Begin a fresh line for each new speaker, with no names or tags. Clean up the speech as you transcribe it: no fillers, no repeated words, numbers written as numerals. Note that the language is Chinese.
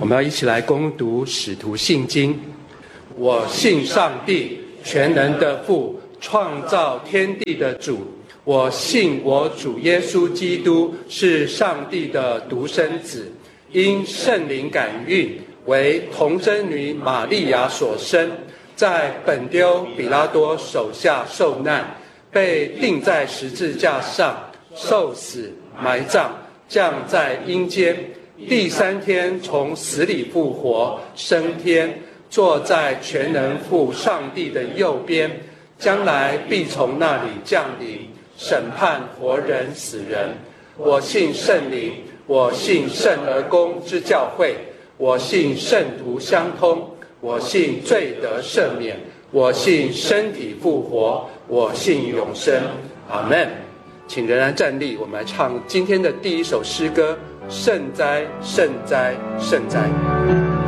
我们要一起来攻读使徒信经。我信上帝，全能的父，创造天地的主。我信我主耶稣基督是上帝的独生子，因圣灵感孕，为童贞女玛利亚所生，在本丢比拉多手下受难，被钉在十字架上，受死，埋葬，降在阴间，第3天从死里复活，升天，坐在全能父上帝的右边，将来必从那里降临，审判活人死人。我信圣灵，我信圣而公之教会，我信圣徒相通，我信罪得赦免，我信身体复活，我信永生。阿们。请仍然站立，我们来唱今天的第一首诗歌：圣哉，圣哉，圣哉。